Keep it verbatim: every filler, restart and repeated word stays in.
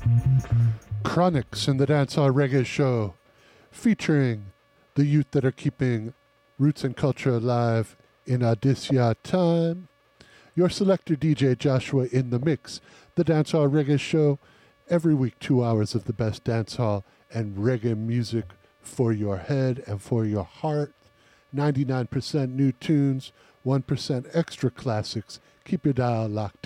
Chronics in the Dancehall Reggae Show, featuring the youth that are keeping roots and culture alive in Odysseus time. Your selector D J Joshua in the mix. The Dancehall Reggae Show, every week two hours of the best dancehall and reggae music for your head and for your heart. ninety-nine percent new tunes, one percent extra classics. Keep your dial locked